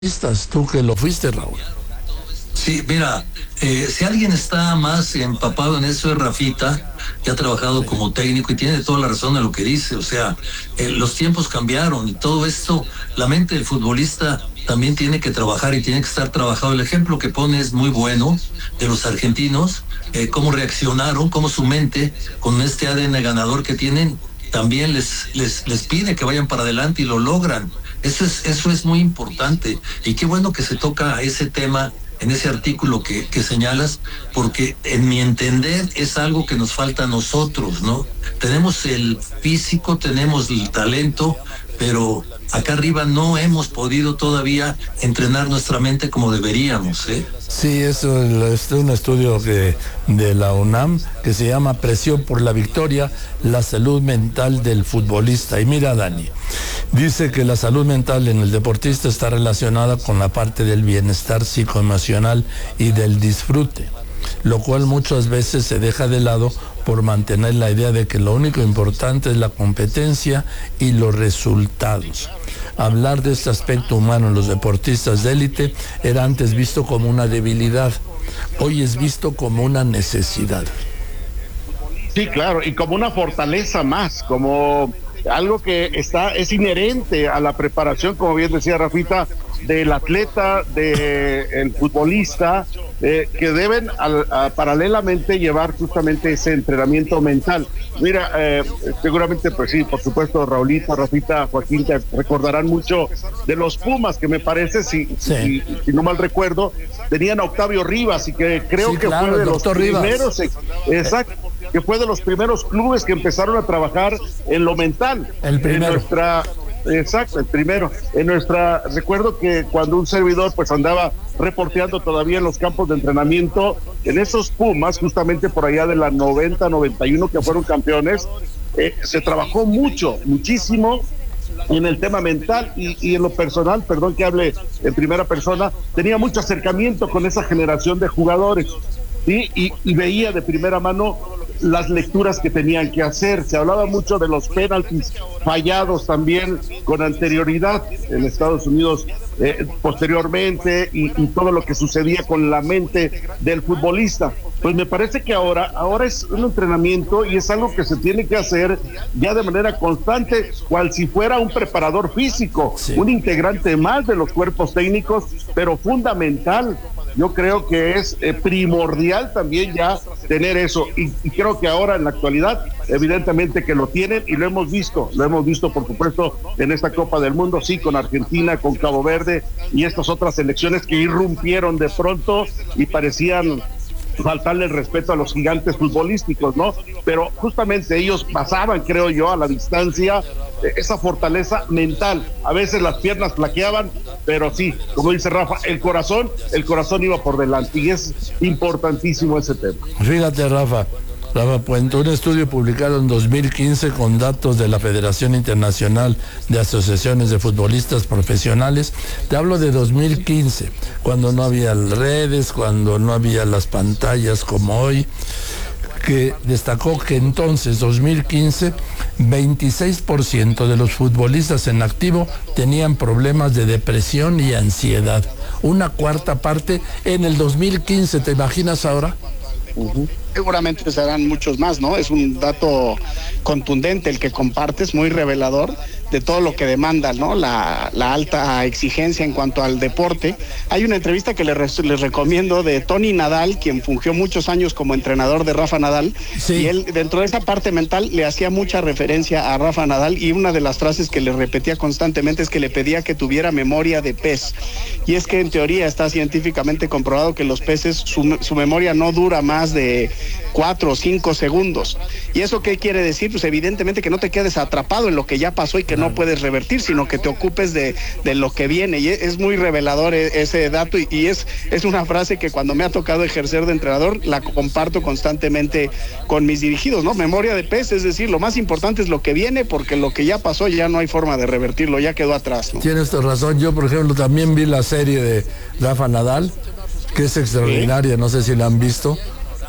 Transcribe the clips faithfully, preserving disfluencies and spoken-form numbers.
Tú que lo fuiste, Raúl. Sí, mira, eh, si alguien está más empapado en eso es Rafita, que ha trabajado como técnico y tiene toda la razón en lo que dice. O sea, eh, los tiempos cambiaron y todo esto, la mente del futbolista también tiene que trabajar y tiene que estar trabajado. El ejemplo que pone es muy bueno de los argentinos, eh, cómo reaccionaron, cómo su mente, con este A D N ganador que tienen, también les, les, les pide que vayan para adelante y lo logran. Eso es, eso es muy importante. Y qué bueno que se toca ese tema en ese artículo que, que señalas, porque en mi entender es algo que nos falta a nosotros, ¿no? Tenemos el físico, tenemos el talento, pero acá arriba no hemos podido todavía entrenar nuestra mente como deberíamos, ¿eh? Sí, eso es un estudio que, de la UNAM que se llama Presión por la Victoria, la salud mental del futbolista. Y mira, Dani, dice que la salud mental en el deportista está relacionada con la parte del bienestar psicoemocional y del disfrute, lo cual muchas veces se deja de lado por mantener la idea de que lo único importante es la competencia y los resultados. Hablar de este aspecto humano en los deportistas de élite era antes visto como una debilidad, hoy es visto como una necesidad. Sí, claro, y como una fortaleza más, como algo que está es inherente a la preparación, como bien decía Rafita, del atleta, del futbolista, eh, que deben al, a, paralelamente llevar justamente ese entrenamiento mental. Mira, eh, seguramente, pues sí, por supuesto, Raulito, Rafita, Joaquín, te recordarán mucho de los Pumas, que me parece, si, sí. si, si no mal recuerdo, tenían a Octavio Rivas, y que creo sí, que claro, fue de los primeros, Rivas. exacto, que fue de los primeros clubes que empezaron a trabajar en lo mental. El primero. En nuestra, exacto, el primero. En nuestra, recuerdo que cuando un servidor pues andaba reporteando todavía en los campos de entrenamiento, en esos Pumas, justamente por allá de la noventa, noventa y uno, que fueron campeones, eh, se trabajó mucho, muchísimo en el tema mental y, y en lo personal, perdón que hable en primera persona, tenía mucho acercamiento con esa generación de jugadores, ¿sí? y, y veía de primera mano las lecturas que tenían que hacer. Se hablaba mucho de los penaltis fallados también con anterioridad en Estados Unidos, eh, posteriormente, y, y todo lo que sucedía con la mente del futbolista. Pues me parece que ahora, ahora es un entrenamiento y es algo que se tiene que hacer ya de manera constante, cual si fuera un preparador físico, sí. un integrante más de los cuerpos técnicos, pero fundamental. Yo creo que es eh, primordial también ya tener eso, y, y creo que ahora en la actualidad evidentemente que lo tienen y lo hemos visto, lo hemos visto por supuesto en esta Copa del Mundo, sí, con Argentina, con Cabo Verde y estas otras selecciones que irrumpieron de pronto y parecían faltarle el respeto a los gigantes futbolísticos, ¿no? Pero justamente ellos pasaban, creo yo, a la distancia esa fortaleza mental. A veces las piernas flaqueaban, pero sí, como dice Rafa, el corazón, el corazón iba por delante y es importantísimo ese tema. Fíjate, Rafa, Rafa Puente, un estudio publicado en dos mil quince con datos de la Federación Internacional de Asociaciones de Futbolistas Profesionales. Te hablo de dos mil quince, cuando no había redes, cuando no había las pantallas como hoy, que destacó que entonces, dos mil quince, veintiséis por ciento de los futbolistas en activo tenían problemas de depresión y ansiedad. Una cuarta parte en el dos mil quince, ¿te imaginas ahora? Uh-huh. Seguramente serán muchos más, ¿no? Es un dato contundente el que compartes, muy revelador de todo lo que demanda, ¿no? La, la alta exigencia en cuanto al deporte. Hay una entrevista que les, les recomiendo de Tony Nadal, quien fungió muchos años como entrenador de Rafa Nadal, sí. y él dentro de esa parte mental le hacía mucha referencia a Rafa Nadal, y una de las frases que le repetía constantemente es que le pedía que tuviera memoria de pez, y es que en teoría está científicamente comprobado que los peces, su, su memoria no dura más de cuatro o cinco segundos. ¿Y eso qué quiere decir? Pues evidentemente que no te quedes atrapado en lo que ya pasó y que no puedes revertir, sino que te ocupes de, de lo que viene, y es muy revelador ese dato, y, y es, es una frase que cuando me ha tocado ejercer de entrenador la comparto constantemente con mis dirigidos, ¿no? Memoria de pez, es decir, lo más importante es lo que viene, porque lo que ya pasó ya no hay forma de revertirlo, ya quedó atrás, ¿no? Tienes tu razón. Yo, por ejemplo, también vi la serie de Rafa Nadal, que es extraordinaria, no sé si la han visto.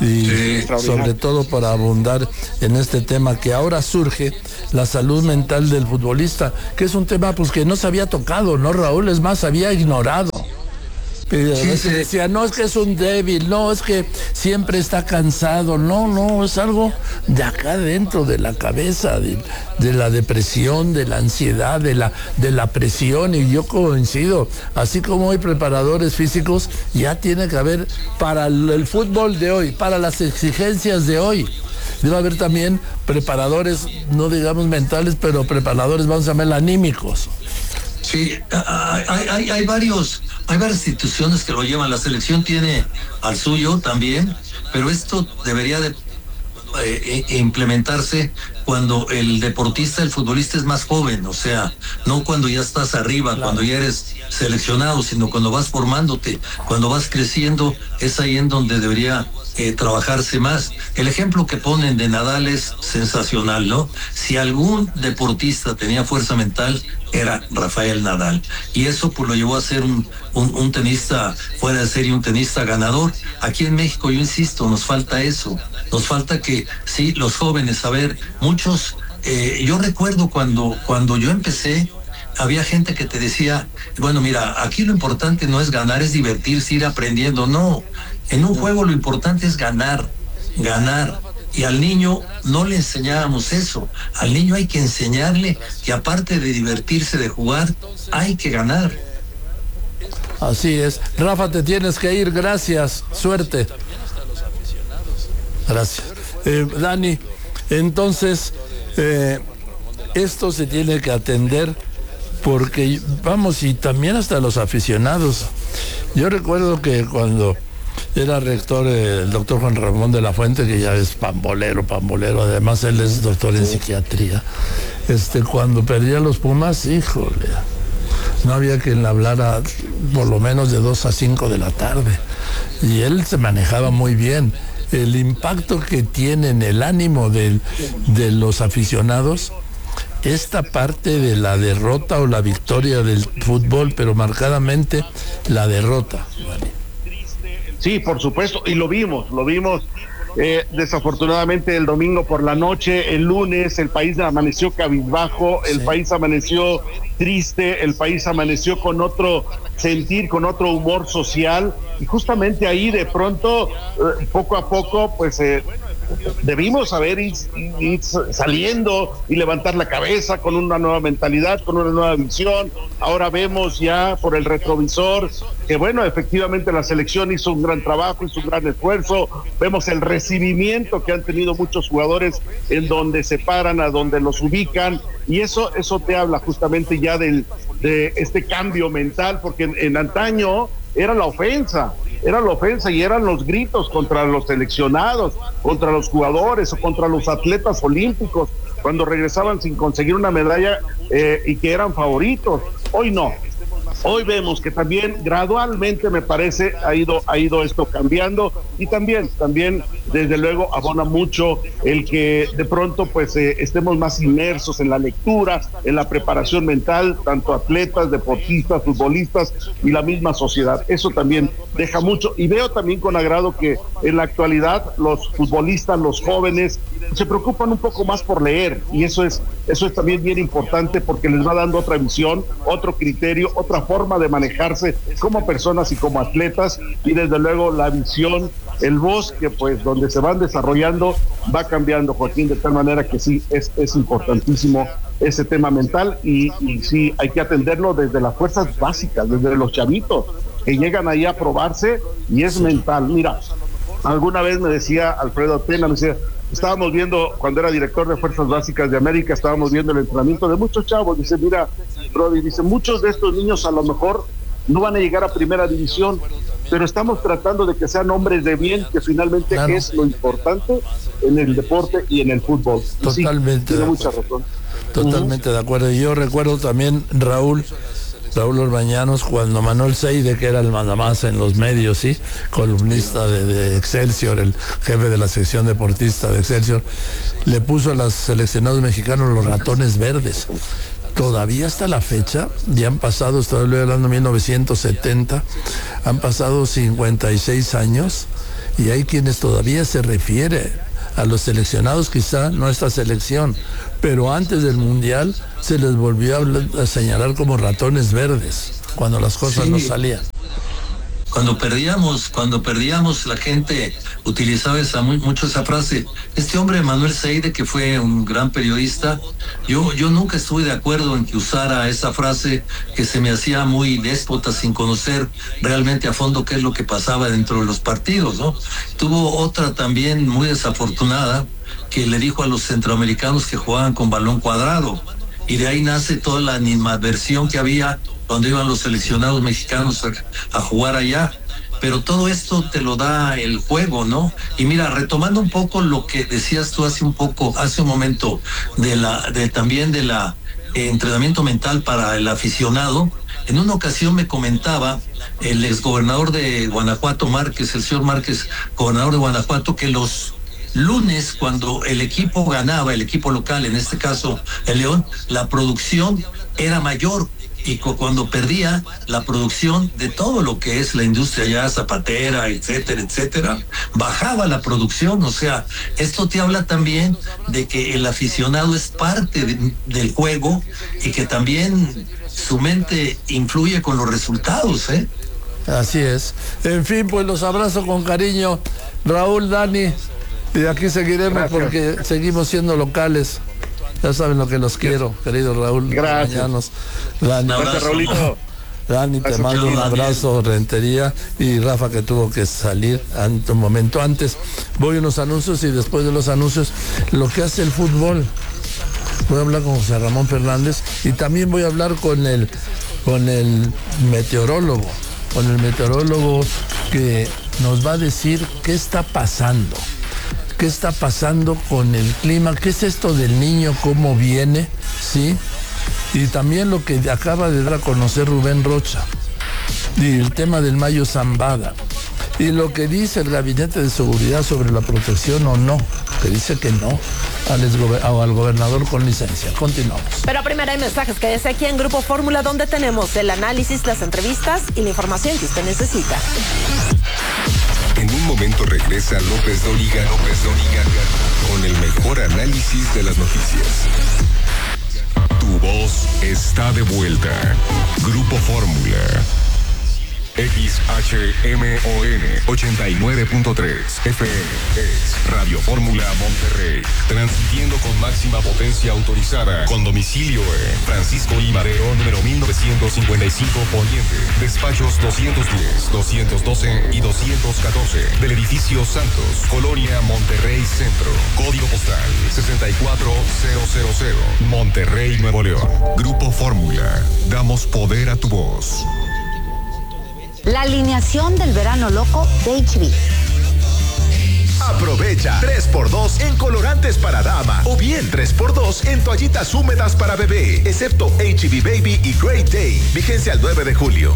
y sí, sobre todo para abundar en este tema que ahora surge, la salud mental del futbolista, que es un tema pues que no se había tocado, ¿no, Raúl? Es más, se había ignorado. Pero sí, se decía, no, es que es un débil, no, es que siempre está cansado, no, no, es algo de acá dentro de la cabeza, de, de la depresión, de la ansiedad, de la, de la presión, y yo coincido, así como hay preparadores físicos, ya tiene que haber para el, el fútbol de hoy, para las exigencias de hoy. Debe haber también preparadores, no digamos mentales, pero preparadores, vamos a llamar anímicos. Sí, hay, hay, hay varios, hay varias instituciones que lo llevan. La selección tiene al suyo también, pero esto debería de eh, implementarse cuando el deportista, el futbolista es más joven, o sea, no cuando ya estás arriba, claro, cuando ya eres seleccionado, sino cuando vas formándote, cuando vas creciendo, es ahí en donde debería eh, trabajarse más. El ejemplo que ponen de Nadal es sensacional, ¿no? Si algún deportista tenía fuerza mental, era Rafael Nadal, y eso pues lo llevó a ser un, un, un tenista fuera de serie, un tenista ganador. Aquí en México, yo insisto, nos falta eso, nos falta que, sí, los jóvenes, a ver, muchos, eh, yo recuerdo cuando, cuando yo empecé, había gente que te decía, bueno, mira, aquí lo importante no es ganar, es divertirse, ir aprendiendo. No, en un juego lo importante es ganar, ganar. Y al niño no le enseñábamos eso. Al niño hay que enseñarle que aparte de divertirse, de jugar, hay que ganar. Así es. Rafa, te tienes que ir. Gracias. Suerte. Gracias. Eh, Dani, entonces, eh, esto se tiene que atender porque, vamos, y también hasta los aficionados. Yo recuerdo que cuando era rector eh, el doctor Juan Ramón de la Fuente, que ya es pambolero, pambolero, además él es doctor en psiquiatría. Este, cuando perdía los Pumas, híjole, no había quien le hablara por lo menos de dos a cinco de la tarde. Y él se manejaba muy bien. El impacto que tiene en el ánimo de, de los aficionados, esta parte de la derrota o la victoria del fútbol, pero marcadamente la derrota. Sí, por supuesto, y lo vimos, lo vimos eh, desafortunadamente el domingo por la noche, el lunes el país amaneció cabizbajo, el sí. país amaneció triste, el país amaneció con otro sentir, con otro humor social, y justamente ahí de pronto, eh, poco a poco, pues eh, debimos haber ir, ir saliendo y levantar la cabeza con una nueva mentalidad, con una nueva visión. Ahora vemos ya por el retrovisor que, bueno, efectivamente la selección hizo un gran trabajo, hizo un gran esfuerzo. Vemos el recibimiento que han tenido muchos jugadores en donde se paran, a donde los ubican, y eso eso te habla justamente ya del de este cambio mental, porque en, en antaño era la ofensa, era la ofensa y eran los gritos contra los seleccionados, contra los jugadores o contra los atletas olímpicos, cuando regresaban sin conseguir una medalla eh, y que eran favoritos. Hoy no. Hoy vemos que también gradualmente, me parece, ha ido ha ido esto cambiando, y también también desde luego abona mucho el que de pronto pues eh, estemos más inmersos en la lectura, en la preparación mental, tanto atletas, deportistas, futbolistas y la misma sociedad. Eso también deja mucho, y veo también con agrado que en la actualidad los futbolistas, los jóvenes, se preocupan un poco más por leer, y eso es eso es también bien importante, porque les va dando otra visión, otro criterio, otra forma de manejarse como personas y como atletas, y desde luego la visión, el bosque, pues donde se van desarrollando, va cambiando, Joaquín, de tal manera que sí, es, es importantísimo ese tema mental, y, y sí, hay que atenderlo desde las fuerzas básicas, desde los chavitos que llegan ahí a probarse, y es mental. Mira, alguna vez me decía Alfredo Tena, me decía, estábamos viendo, cuando era director de Fuerzas Básicas de América, estábamos viendo el entrenamiento de muchos chavos. Dice, mira, Brody, dice, muchos de estos niños a lo mejor no van a llegar a primera división, pero estamos tratando de que sean hombres de bien, que finalmente claro. es lo importante en el deporte y en el fútbol. Totalmente. Sí, tiene mucha razón. Totalmente uh-huh. de acuerdo. Y yo recuerdo también, Raúl, Raúl Orbañanos, cuando Manuel Seide, que era el mandamás en los medios, sí, columnista de, de Excelsior, el jefe de la sección deportista de Excelsior, le puso a los seleccionados mexicanos los ratones verdes. Todavía hasta la fecha, ya han pasado, estoy hablando de mil novecientos setenta, han pasado cincuenta y seis años, y hay quienes todavía se refieren a los seleccionados, quizá nuestra selección, pero antes del Mundial se les volvió a, hablar, a señalar como ratones verdes, cuando las cosas sí. no salían. Cuando perdíamos, cuando perdíamos, la gente utilizaba esa, muy, mucho esa frase. Este hombre, Manuel Seide, que fue un gran periodista, yo, yo nunca estuve de acuerdo en que usara esa frase que se me hacía muy déspota, sin conocer realmente a fondo qué es lo que pasaba dentro de los partidos, ¿no? Tuvo otra también muy desafortunada, que le dijo a los centroamericanos que jugaban con balón cuadrado, y de ahí nace toda la animadversión que había cuando iban los seleccionados mexicanos a, a jugar allá. Pero todo esto te lo da el juego, ¿no? Y mira, retomando un poco lo que decías tú hace un poco, hace un momento, de la, de también de la eh, entrenamiento mental para el aficionado. En una ocasión me comentaba el exgobernador de Guanajuato, Márquez, el señor Márquez, gobernador de Guanajuato, que los lunes, cuando el equipo ganaba, el equipo local, en este caso el León, la producción era mayor. Y cuando perdía, la producción de todo lo que es la industria ya zapatera, etcétera, etcétera, bajaba la producción. O sea, esto te habla también de que el aficionado es parte de, del juego, y que también su mente influye con los resultados, ¿eh? Así es. En fin, pues los abrazo con cariño, Raúl, Dani, y aquí seguiremos. Gracias. Porque seguimos siendo locales. Ya saben lo que los quiero, querido Raúl. Gracias. Dani, Gracias, Raulito. Dani, te Gracias, mando un abrazo, Rentería, y Rafa, que tuvo que salir un momento antes. Voy a unos anuncios, y después de los anuncios, lo que hace el fútbol. Voy a hablar con José Ramón Fernández, y también voy a hablar con el, con el meteorólogo, con el meteorólogo que nos va a decir qué está pasando. ¿Qué está pasando con el clima? ¿Qué es esto del Niño? ¿Cómo viene? ¿Sí? Y también lo que acaba de dar a conocer Rubén Rocha, y el tema del Mayo Zambada, y lo que dice el Gabinete de Seguridad sobre la protección o no, que dice que no, al, exgober- al gobernador con licencia. Continuamos. Pero primero hay mensajes. Quédese aquí en Grupo Fórmula, donde tenemos el análisis, las entrevistas y la información que usted necesita. En un momento regresa López Dóriga, López Dóriga, con el mejor análisis de las noticias. Tu voz está de vuelta. Grupo Fórmula. X H M O N ochenta y nueve punto tres F M es Radio Fórmula Monterrey, transmitiendo con máxima potencia autorizada, con domicilio en Francisco I. Madero, número mil novecientos cincuenta y cinco, Poniente, despachos doscientos diez, doscientos doce y doscientos catorce, del edificio Santos, Colonia Monterrey Centro, código postal sesenta y cuatro mil, Monterrey, Nuevo León. Grupo Fórmula, damos poder a tu voz. La alineación del verano loco de H B. Aprovecha tres por dos en colorantes para dama, o bien tres por dos en toallitas húmedas para bebé, excepto H B Baby y Great Day. Vigencia al nueve de julio.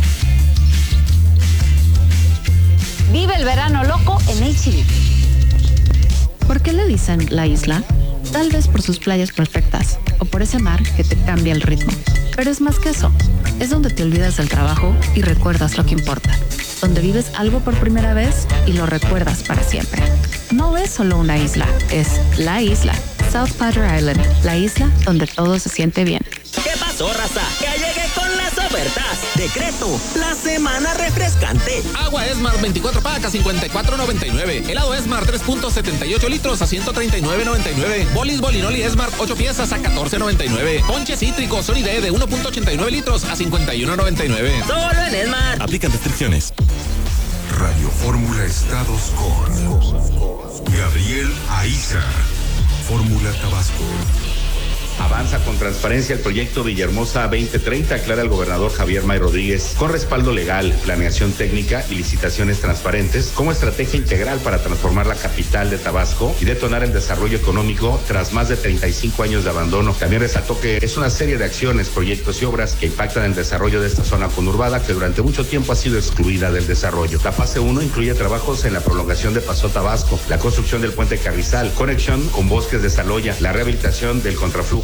Vive el verano loco en H B. ¿Por qué le dicen la isla? Tal vez por sus playas perfectas, o por ese mar que te cambia el ritmo. Pero es más que eso. Es donde te olvidas del trabajo y recuerdas lo que importa. Donde vives algo por primera vez y lo recuerdas para siempre. No es solo una isla, es la isla. South Padre Island, la isla donde todo se siente bien. ¿Qué pasó, raza? Que llegué con las ofertas. Decreto, la semana refrescante. Agua Esmar veinticuatro pacas, cincuenta y cuatro noventa y nueve. Helado Esmar tres punto setenta y ocho litros a ciento treinta y nueve noventa y nueve. Bolis Bolinoli Esmar ocho piezas a catorce noventa y nueve. Ponche cítrico Sony D de uno punto ochenta y nueve litros a cincuenta y uno noventa y nueve. Solo en Esmar. Aplican restricciones. Radio Fórmula Estados con Gabriel Aiza. Fórmula Tabasco. Avanza con transparencia el proyecto Villahermosa veinte treinta, aclara el gobernador Javier May Rodríguez, con respaldo legal, planeación técnica y licitaciones transparentes como estrategia integral para transformar la capital de Tabasco y detonar el desarrollo económico tras más de treinta y cinco años de abandono. También resaltó que es una serie de acciones, proyectos y obras que impactan el desarrollo de esta zona conurbada que durante mucho tiempo ha sido excluida del desarrollo. La fase uno incluye trabajos en la prolongación de Paso Tabasco, la construcción del puente Carrizal, conexión con bosques de Saloya, la rehabilitación del contraflujo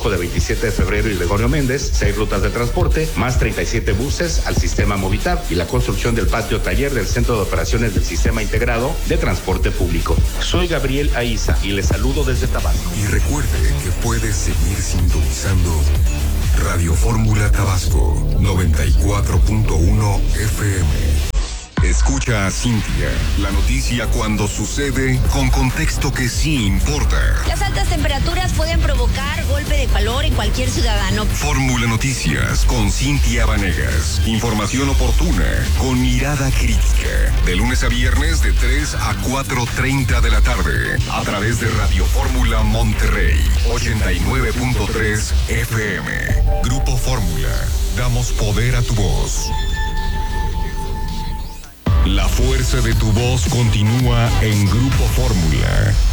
Loco de veintisiete de febrero y Gregorio Méndez, seis rutas de transporte, más treinta y siete buses al sistema Movitab y la construcción del patio taller del Centro de Operaciones del Sistema Integrado de Transporte Público. Soy Gabriel Aiza y les saludo desde Tabasco. Y recuerde que puede seguir sintonizando Radio Fórmula Tabasco noventa y cuatro punto uno F M. Escucha a Cintia, la noticia cuando sucede con contexto que sí importa. Las altas temperaturas pueden provocar golpe de calor en cualquier ciudadano. Fórmula Noticias con Cintia Vanegas. Información oportuna con mirada crítica. De lunes a viernes de tres a cuatro treinta de la tarde. A través de Radio Fórmula Monterrey ochenta y nueve punto tres F M. Grupo Fórmula. Damos poder a tu voz. La fuerza de tu voz continúa en Grupo Fórmula.